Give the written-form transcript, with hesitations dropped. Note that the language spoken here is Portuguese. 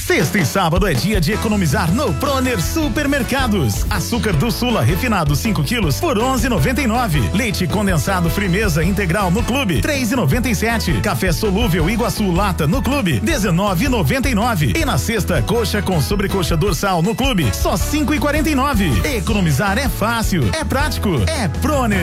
Sexta e sábado é dia de economizar no Proner Supermercados. Açúcar do Sula refinado 5 quilos por 11,99. Leite condensado Frimeza integral no Clube 3,97. Café solúvel Iguaçu lata no Clube 19,99. E na sexta, coxa com sobrecoxa dorsal no Clube só 5,49. Economizar é fácil, é prático, é Proner.